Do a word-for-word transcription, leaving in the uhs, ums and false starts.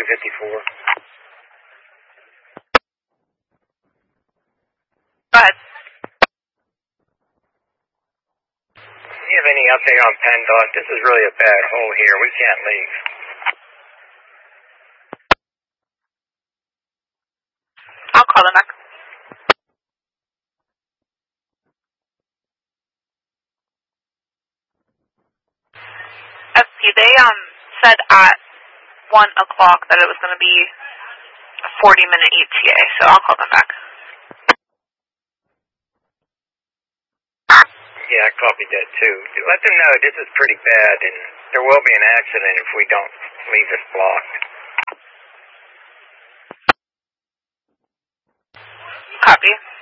two fifty-four. Go ahead. Do you have any update on PennDOT? This is really a bad hole here. We can't leave. I'll call them back. S P, they um said at one o'clock that it was going to be a forty minute E T A, so I'll call them back. Yeah, I copied that too. Let them know this is pretty bad and there will be an accident if we don't leave this blocked. Copy.